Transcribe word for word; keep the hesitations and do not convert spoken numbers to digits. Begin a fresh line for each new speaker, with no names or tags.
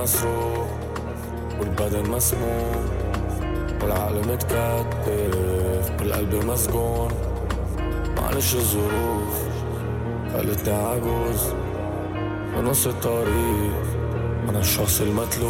مسروق والبدن مسموم والعقل متكتف والقلب مسجون. معلش الظروف خلتني عجوز بنص الطريق، أنا الشخص المطلوب.